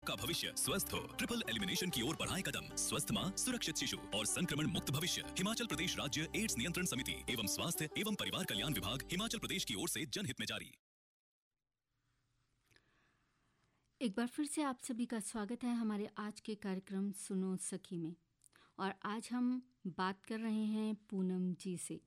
आपका भविष्य स्वस्थ हो। ट्रिपल एलिमिनेशन की ओर बढ़ाएं कदम। स्वस्थ माँ, सुरक्षित शिशु और संक्रमण मुक्त भविष्य। हिमाचल प्रदेश राज्य एड्स नियंत्रण समिति एवं स्वास्थ्य एवं परिवार कल्याण विभाग हिमाचल प्रदेश की ओर से जनहित में जारी। एक बार फिर से आप सभी का स्वागत है हमारे आज के कार्यक्रम सुनो सखी में। और आज हम बात कर रहे हैं पूनम जी से।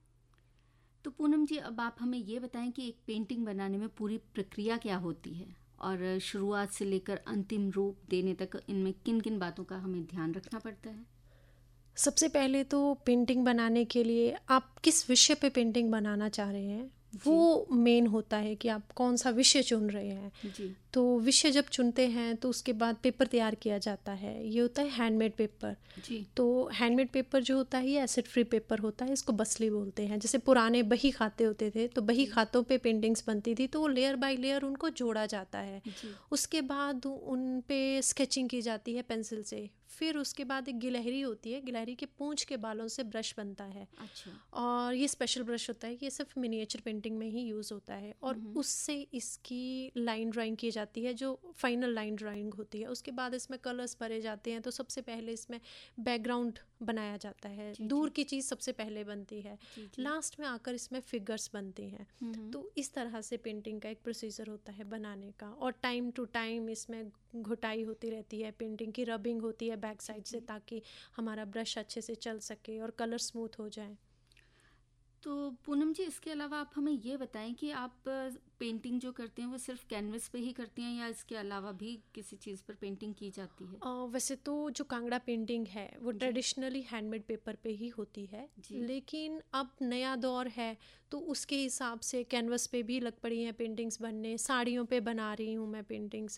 तो पूनम जी, अब आप हमें ये बताएं कि एक पेंटिंग बनाने में पूरी प्रक्रिया क्या होती है और शुरुआत से लेकर अंतिम रूप देने तक इनमें किन किन बातों का हमें ध्यान रखना पड़ता है। सबसे पहले तो पेंटिंग बनाने के लिए आप किस विषय पे पेंटिंग बनाना चाह रहे हैं वो मेन होता है कि आप कौन सा विषय चुन रहे हैं जी। तो विषय जब चुनते हैं तो उसके बाद पेपर तैयार किया जाता है। ये होता है हैंडमेड पेपर जी। तो हैंडमेड पेपर जो होता है ये एसिड फ्री पेपर होता है। इसको बसली बोलते हैं। जैसे पुराने बही खाते होते थे तो बही खातों पे पेंटिंग्स बनती थी तो वो लेयर बाय लेयर उनको जोड़ा जाता है। उसके बाद उन पे स्केचिंग की जाती है पेंसिल से। फिर उसके बाद एक गिलहरी होती है, गिलहरी के पूंछ के बालों से ब्रश बनता है। अच्छा। और ये स्पेशल ब्रश होता है कि ये सिर्फ मिनिएचर पेंटिंग में ही यूज़ होता है और उससे इसकी लाइन ड्राइंग की जाती है जो फाइनल लाइन ड्राइंग होती है। उसके बाद इसमें कलर्स भरे जाते हैं। तो सबसे पहले इसमें बैकग्राउंड बनाया जाता है। दूर की चीज़ सबसे पहले बनती है। लास्ट में आकर इसमें फिगर्स बनती हैं। तो इस तरह से पेंटिंग का एक प्रोसीजर होता है बनाने का। और टाइम टू टाइम इसमें घुटाई होती रहती है, पेंटिंग की रबिंग होती है बैक साइड से ताकि हमारा ब्रश अच्छे से चल सके और कलर स्मूथ हो जाए। तो पूनम जी, इसके अलावा आप हमें ये बताएं कि आप पेंटिंग जो करते हैं वो सिर्फ कैनवस पे ही करती हैं या इसके अलावा भी किसी चीज़ पर पेंटिंग की जाती है? वैसे तो जो कांगड़ा पेंटिंग है वो ट्रेडिशनली हैंडमेड पेपर पे ही होती है। लेकिन अब नया दौर है तो उसके हिसाब से कैनवस पे भी लग पड़ी हैं पेंटिंग्स बनने। साड़ियों पे बना रही हूँ मैं पेंटिंग्स।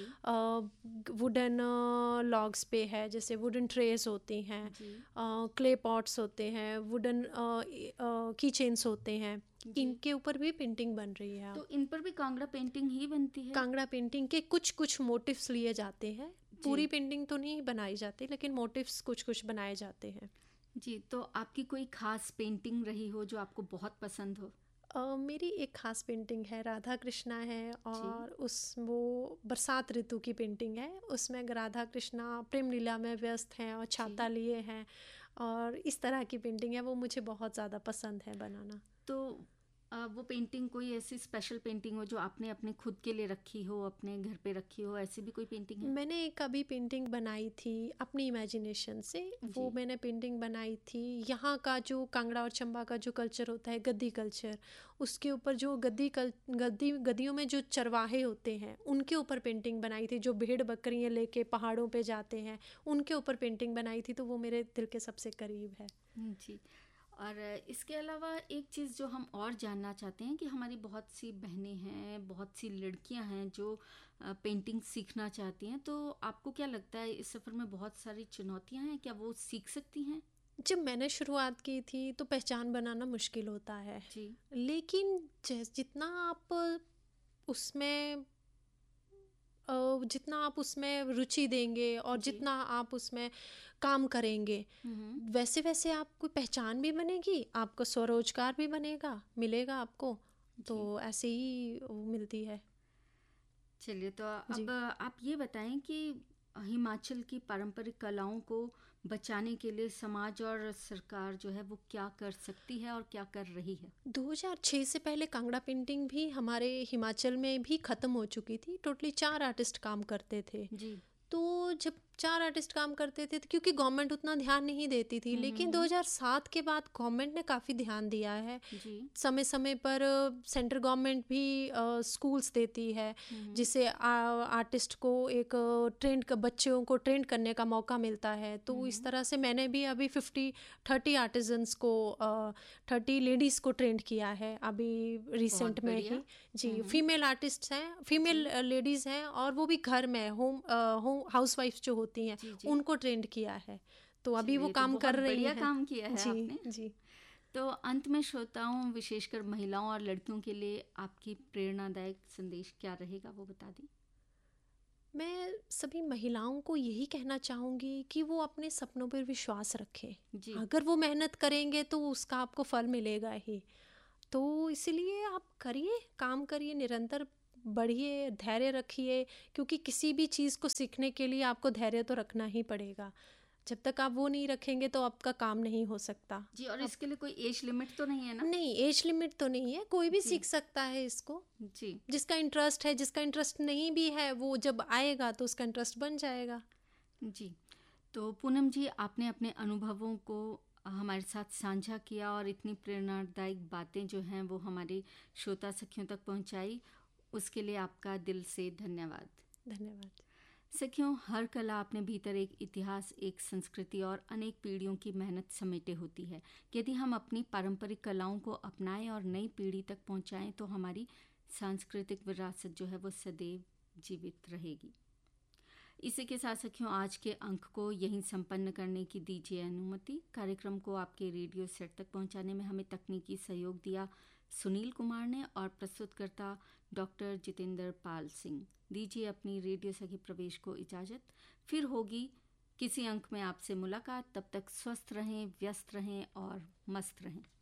वुडन लॉग्स पे है, जैसे वुडन ट्रेस होती हैं, क्ले पॉट्स होते हैं, वुडन की चेन्स होते हैं। इनके ऊपर भी पेंटिंग बन रही है। तो इन पर भी कांगड़ा पेंटिंग ही बनती है? कांगड़ा पेंटिंग के कुछ कुछ मोटिव्स लिए जाते हैं। पूरी पेंटिंग तो नहीं बनाई जाती लेकिन मोटिव्स कुछ कुछ बनाए जाते हैं। जी। तो आपकी कोई खास पेंटिंग रही हो जो आपको बहुत पसंद हो? मेरी एक खास पेंटिंग है, राधा कृष्णा है और वो बरसात ऋतु की पेंटिंग है। उसमें राधा कृष्णा प्रेम लीला में व्यस्त हैं और छाता लिए हैं और इस तरह की पेंटिंग है। वो मुझे बहुत ज़्यादा पसंद है बनाना। तो वो पेंटिंग कोई ऐसी स्पेशल पेंटिंग हो जो आपने अपने खुद के लिए रखी हो, अपने घर पे रखी हो, ऐसी भी कोई पेंटिंग है? मैंने एक अभी पेंटिंग बनाई थी अपनी इमेजिनेशन से। वो मैंने पेंटिंग बनाई थी यहाँ का जो कांगड़ा और चंबा का जो कल्चर होता है, गद्दी कल्चर, उसके ऊपर जो गद्दियों में जो चरवाहे होते हैं उनके ऊपर पेंटिंग बनाई थी। जो भेड़ बकरियाँ लेके पहाड़ों पे जाते हैं उनके ऊपर पेंटिंग बनाई थी। तो वो मेरे दिल के सबसे करीब है। जी। और इसके अलावा एक चीज़ जो हम और जानना चाहते हैं कि हमारी बहुत सी बहनें हैं, बहुत सी लड़कियां हैं जो पेंटिंग सीखना चाहती हैं। तो आपको क्या लगता है इस सफ़र में बहुत सारी चुनौतियां हैं, क्या वो सीख सकती हैं? जब मैंने शुरुआत की थी तो पहचान बनाना मुश्किल होता है जी। लेकिन जितना आप उसमें रुचि देंगे और जितना आप उसमें काम करेंगे वैसे वैसे आपको पहचान भी बनेगी, आपका स्वरोजगार भी मिलेगा आपको। तो ऐसे ही मिलती है। चलिए, तो अब आप ये बताएं कि हिमाचल की पारंपरिक कलाओं को बचाने के लिए समाज और सरकार जो है वो क्या कर सकती है और क्या कर रही है? 2006 से पहले कांगड़ा पेंटिंग भी हमारे हिमाचल में भी ख़त्म हो चुकी थी। टोटली 4 आर्टिस्ट काम करते थे। जी। तो जब 4 आर्टिस्ट काम करते थे क्योंकि गवर्नमेंट उतना ध्यान नहीं देती थी। लेकिन 2007 के बाद गवर्नमेंट ने काफ़ी ध्यान दिया है। समय समय पर सेंट्रल गवर्नमेंट भी स्कूल्स देती है जिससे आर्टिस्ट को एक बच्चों को ट्रेन करने का मौका मिलता है। तो इस तरह से मैंने भी अभी 30 आर्टिजन्स को 30 लेडीज़ को ट्रेंड किया है अभी रिसेंट में ही। जी। फीमेल आर्टिस्ट हैं, फीमेल लेडीज़ हैं और वो भी घर में होम हाउसवाइफ जो होती हैं उनको ट्रेंड किया है। तो अभी वो काम कर रही हैं। काम किया है आपने। जी। तो अंत में श्रोताओं, विशेषकर महिलाओं और लड़कियों के लिए आपकी प्रेरणादायक संदेश क्या रहेगा, वो बता दें। मैं सभी महिलाओं को यही कहना चाहूँगी कि वो अपने सपनों पर विश्वास रखें। अगर वो मेहनत करेंगे तो उसका आपको फल मिलेगा ही। तो इसलिए आप काम करिए, निरंतर बढ़िए, धैर्य रखिए, क्योंकि किसी भी चीज़ को सीखने के लिए आपको धैर्य तो रखना ही पड़ेगा। जब तक आप वो नहीं रखेंगे तो आपका काम नहीं हो सकता जी। और इसके लिए कोई एज लिमिट तो नहीं है ना? नहीं, एज लिमिट तो नहीं है, कोई भी सीख सकता है इसको जी। जिसका इंटरेस्ट है। जिसका इंटरेस्ट नहीं भी है वो जब आएगा तो उसका इंटरेस्ट बन जाएगा। जी। तो पूनम जी, आपने अपने अनुभवों को हमारे साथ साझा किया और इतनी प्रेरणादायक बातें जो हैं वो हमारे श्रोता सखियों तक पहुंचाई, उसके लिए आपका दिल से धन्यवाद। धन्यवाद। सखियों, हर कला अपने भीतर एक इतिहास, एक संस्कृति और अनेक पीढ़ियों की मेहनत समेटे होती है। यदि हम अपनी पारंपरिक कलाओं को अपनाएं और नई पीढ़ी तक पहुंचाएं तो हमारी सांस्कृतिक विरासत जो है वो सदैव जीवित रहेगी। इसी के साथ सखियों, आज के अंक को यहीं संपन्न करने की दीजिए अनुमति। कार्यक्रम को आपके रेडियो सेट तक पहुंचाने में हमें तकनीकी सहयोग दिया सुनील कुमार ने और प्रस्तुतकर्ता डॉक्टर जितेंद्र पाल सिंह। दीजिए अपनी रेडियो सखी प्रवेश को इजाज़त। फिर होगी किसी अंक में आपसे मुलाकात। तब तक स्वस्थ रहें, व्यस्त रहें और मस्त रहें।